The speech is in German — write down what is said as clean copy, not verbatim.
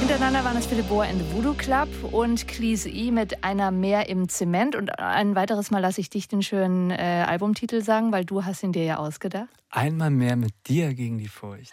Hintereinander waren es Philipp Bohr in The Voodoo Club und Cleese E mit Einer mehr im Zement. Und ein weiteres Mal lasse ich dich den schönen Albumtitel sagen, weil du hast ihn dir ja ausgedacht. Einmal mehr mit dir gegen die Furcht.